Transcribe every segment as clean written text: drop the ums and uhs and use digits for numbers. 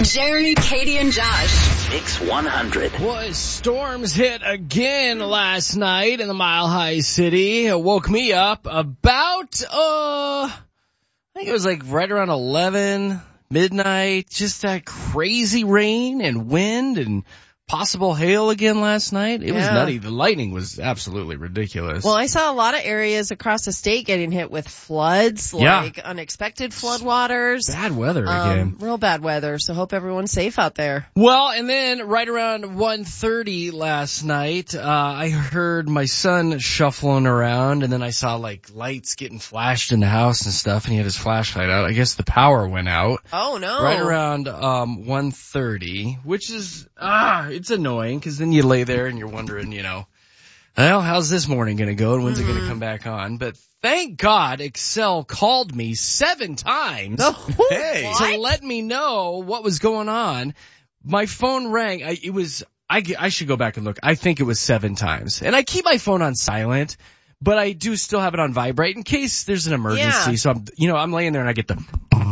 Jeremy, Katie, and Josh. Mix 100. Boy, storms hit again last night in the Mile High City. It woke me up about, I think it was like right around 11, midnight. Just that crazy rain and wind and possible hail again last night. It was nutty. The lightning was absolutely ridiculous. Well, I saw a lot of areas across the state getting hit with floods, like unexpected floodwaters. Bad weather again. Real bad weather, so hope everyone's safe out there. Well, and then right around 1:30 last night, I heard my son shuffling around, and then I saw like lights getting flashed in the house and stuff, and he had his flashlight out. I guess the power went out. Oh, no. Right around 1:30, which is, it's annoying, because then you lay there and you're wondering, well, how's this morning going to go and when's it going to come back on? But thank God Excel called me 7 times to let me know what was going on. My phone rang. I should go back and look. I think it was 7 times. And I keep my phone on silent, but I do still have it on vibrate in case there's an emergency. Yeah. So I'm laying there and I get the...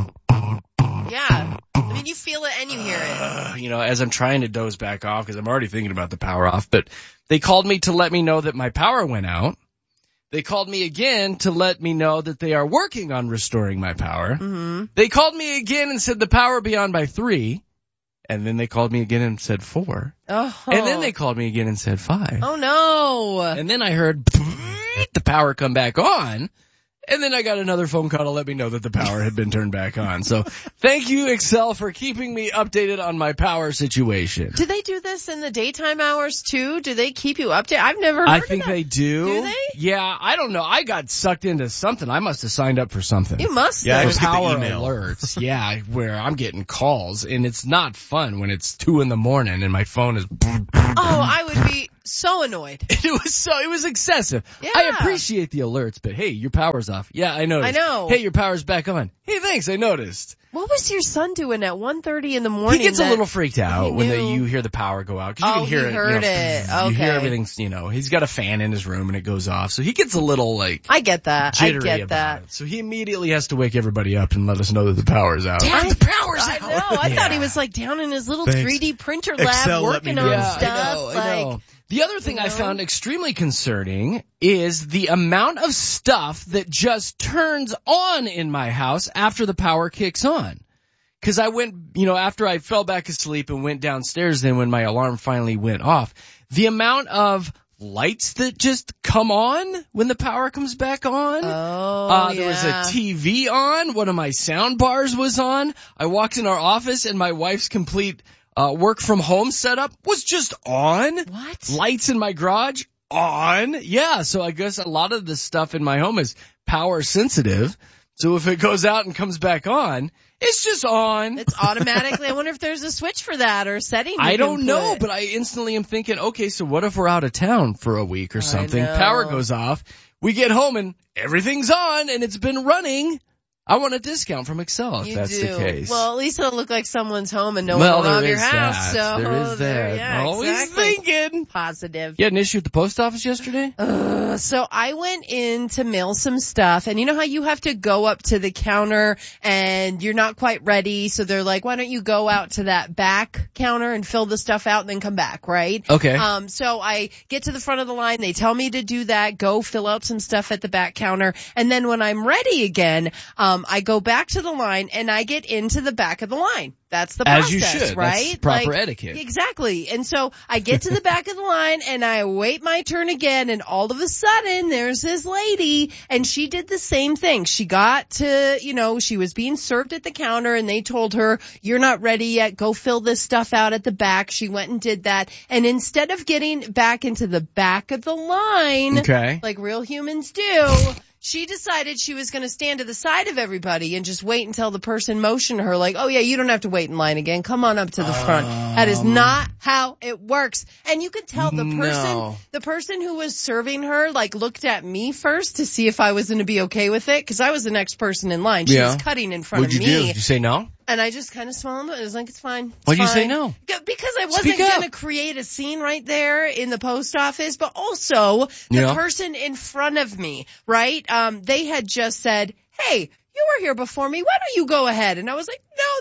Yeah. I mean, you feel it and you hear it. As I'm trying to doze back off because I'm already thinking about the power off. But they called me to let me know that my power went out. They called me again to let me know that they are working on restoring my power. Mm-hmm. They called me again and said the power will be on by 3. And then they called me again and said 4. Oh. And then they called me again and said 5. Oh, no. And then I heard the power come back on. And then I got another phone call to let me know that the power had been turned back on. So thank you, Excel, for keeping me updated on my power situation. Do they do this in the daytime hours, too? Do they keep you updated? I've never heard of that. I think they do. Do they? Yeah, I don't know. I got sucked into something. I must have signed up for something. You must Yeah, I have. just get the Power email. alerts. Yeah, where I'm getting calls, and it's not fun when it's 2 a.m. and my phone is... Oh, I would be so annoyed. It was excessive. Yeah. I appreciate the alerts, but hey, your power's off. Yeah, I noticed. I know. Hey, your power's back on. Hey, thanks, I noticed. What was your son doing at 1:30 in the morning? He gets a little freaked out when knew. you hear the power go out. 'Cause you Oh, can hear he it. heard it. You Okay. hear everything, he's got a fan in his room and it goes off. So he gets a little I get that. I jittery get about that. it. So he immediately has to wake everybody up and let us know that the power's out. Dad, the power's I out. know. I thought he was like down in his little Thanks. 3D printer lab Excel, let working me on know. stuff. I know. The other thing I found extremely concerning is the amount of stuff that just turns on in my house after the power kicks on. Cause I went, after I fell back asleep and went downstairs then when my alarm finally went off, the amount of lights that just come on when the power comes back on. There was a TV on. One of my sound bars was on. I walked in our office and my wife's complete work from home setup was just on. What? Lights in my garage on. Yeah, so I guess a lot of the stuff in my home is power sensitive. So if it goes out and comes back on, it's just on. It's automatically. I wonder if there's a switch for that or a setting. I don't know, but I instantly am thinking, okay, so what if we're out of town for a week or something? know. Power goes off. We get home and everything's on and it's been running. I want a discount from Excel if that's the case. Well, at least it'll look like someone's home and no one will rob your house. That. So there is that. Yeah, Always exactly. thinking. Positive. You had an issue at the post office yesterday? So I went in to mail some stuff, and you know how you have to go up to the counter and you're not quite ready, so they're like, why don't you go out to that back counter and fill the stuff out and then come back, right? Okay. So I get to the front of the line, they tell me to do that, go fill out some stuff at the back counter, and then when I'm ready again, I go back to the line and I get into the back of the line. That's the process, as you should. right? That's proper etiquette. Exactly. And so I get to the back of the line and I wait my turn again, and all of a sudden there's this lady and she did the same thing. She got to, she was being served at the counter and they told her, you're not ready yet, go fill this stuff out at the back. She went and did that. And instead of getting back into the back of the line, like real humans do, she decided she was going to stand to the side of everybody and just wait until the person motioned her like, oh yeah, you don't have to wait in line again. Come on up to the front. That is not how it works. And you could tell the person who was serving her like looked at me first to see if I was going to be okay with it, because I was the next person in line. She was cutting in front of me. What'd you do? Did you say no? And I just kind of smiled. I was like, it's fine. Why'd you say no? Because I wasn't going to create a scene right there in the post office, but also the person in front of me, right? They had just said, hey, you were here before me. Why don't you go ahead? And I was like, no,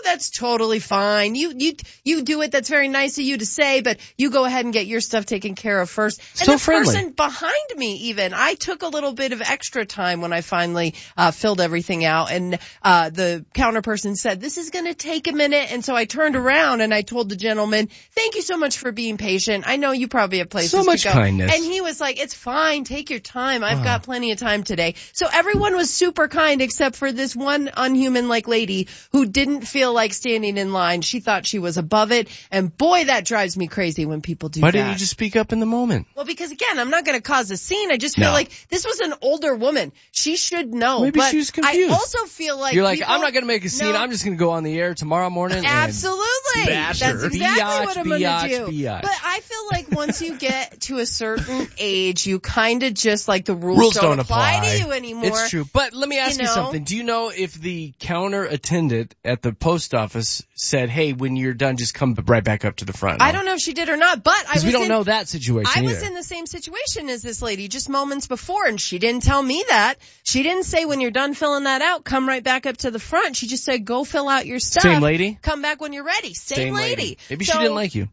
that's totally fine. You do it. That's very nice of you to say, but you go ahead and get your stuff taken care of first. And So the friendly. person behind me even, I took a little bit of extra time when I finally filled everything out, and the counter person said, this is going to take a minute. And so I turned around and I told the gentleman, thank you so much for being patient. I know you probably have places So much to go. kindness. And he was like, it's fine. Take your time. I've got plenty of time today. So everyone was super kind except for this one unhuman-like lady who didn't feel like standing in line. She thought she was above it. And boy, that drives me crazy when people do Why that. didn't you just speak up in the moment? Well, because again, I'm not going to cause a scene. I just feel No. like this was an older woman. She should know. Maybe but she was confused. I also feel like You're like, people- I'm not going to make a scene. No. I'm just going to go on the air tomorrow morning. Absolutely. bash That's her. exactly Biatch, what I'm going to biatch, do. biatch. But I feel like once you get to a certain age, you kind of just like the rules, Rules don't apply to you anymore. It's true. But let me ask you know? something. Do you know if the counter attendant at the post office said, hey, when you're done, just come right back up to the front? I don't know if she did or not, but I Because was we don't in, know that situation I either. was in the same situation as this lady just moments before, and she didn't tell me that. She didn't say when you're done filling that out, come right back up to the front. She just said, go fill out your stuff. Same lady? Come back when you're ready. Same lady. Maybe So- she didn't like you.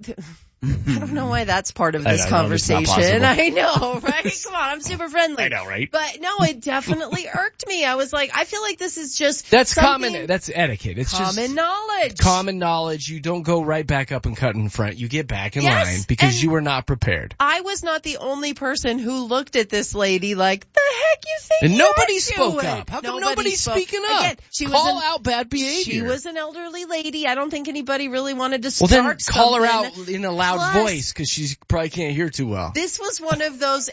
I don't know why that's part of I this know, it's not conversation. possible. I know, right? Come on, I'm super friendly. I know, right? But no, it definitely irked me. I was like, I feel like this is just That's something- common. That's etiquette. It's common just knowledge. common knowledge. You don't go right back up and cut in front. You get back in Yes, line because and- you were not prepared. I was not the only person who looked at this lady like, the heck you think And you're nobody spoke doing? up. How come Nobody nobody's spoke. speaking up? Again, she was Call an- out bad behavior. She was an elderly lady. I don't think anybody really wanted to well, start then call her something. out in a loud Plus, voice because she probably can't hear too well. This was one of those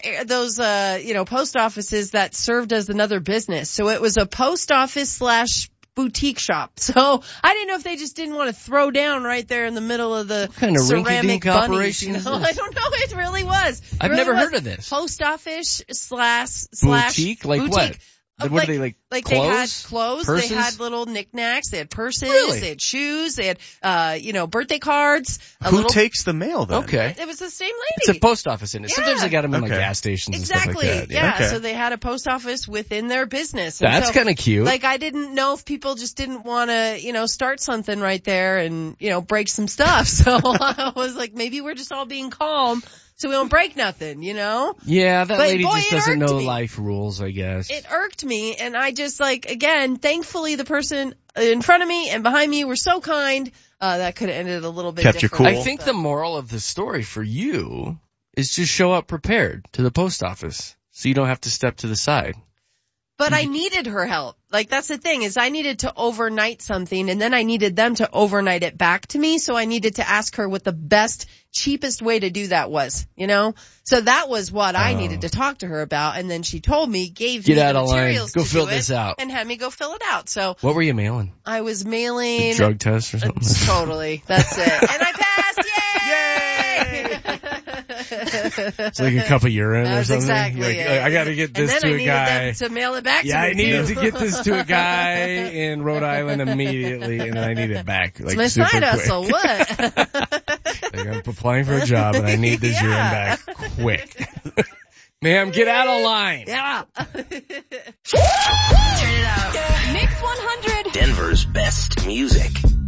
post offices that served as another business. So it was a post office / boutique shop. So I didn't know if they just didn't want to throw down right there in the middle of the kind of ceramic rinky-dink bunnies. operation You is know? this? I don't know. It really was. I've Really never was. heard of this. Post office slash Boutique? Like boutique. what? What are they like? Like clothes? they had clothes, Purses? they had little knickknacks, they had purses, Really? they had shoes, they had birthday cards. Who takes the mail then? Okay. It was the same It's a lady. post office in it. Sometimes Yeah. they got them in like Okay. gas stations Exactly. and stuff like that. Yeah. Okay. So they had a post office within their business. And That's so, kind of cute. Like I didn't know if people just didn't want to, start something right there and, break some stuff. So I was like, maybe we're just all being calm so we don't break nothing, yeah, that But lady boy, just it doesn't irked know me. life rules, I guess. It irked me, and I just again, thankfully the person in front of me and behind me were so kind, that could have ended a little bit Kept you different. cool. I think the moral of the story for you is just show up prepared to the post office so you don't have to step to the side. But I needed her help. Like that's the thing is I needed to overnight something and then I needed them to overnight it back to me. So I needed to ask her what the best, cheapest way to do that was, So that was what I needed to talk to her about. And then she told me, gave Get me out the of line. materials Go to fill do this it out. and had me go fill it out. So What were you mailing? I was mailing. Drug test or something? Totally. That's it. And I passed. Yay! It's like a cup of urine or That's something. exactly You're like, it. I got to get this and then to I a needed guy. them to mail it back Yeah, to I me needed too. to get this to a guy in Rhode Island immediately, and I need it back like It's my super side quick. hustle. What? Like, I'm applying for a job, and I need this urine Yeah. back quick. Ma'am, get out of line. Yeah. Turn it up. Mix 100. Denver's best music.